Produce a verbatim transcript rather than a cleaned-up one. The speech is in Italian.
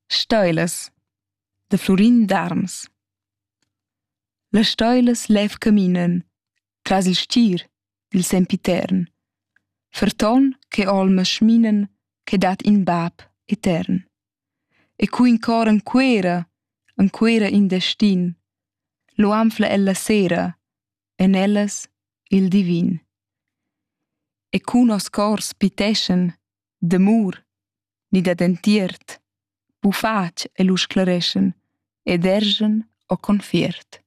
Steilas da Florin D'Arms. Las steilas lev caminan tras il stgir dil sempitern, ferton che olmas schminan che dat in bab etern. E cu in cor enquera, enquera in destin, lo anfla ella sera, en ellas il divin. E cu nos cors piteschen d'amur ni da dentiert, bufatg e lu sclareschen ed erschen o confiert.